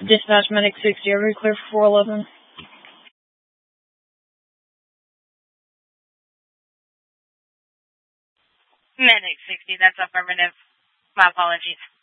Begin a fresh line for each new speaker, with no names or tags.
Dispatch Medic 60, are we clear for 411?
Medic 60, that's affirmative. My apologies.